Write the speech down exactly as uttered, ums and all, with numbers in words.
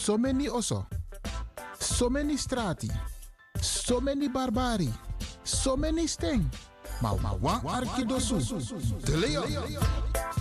so many oso, so many strati, so many barbari, so many sting. Maar wa arkidosu, de Leon.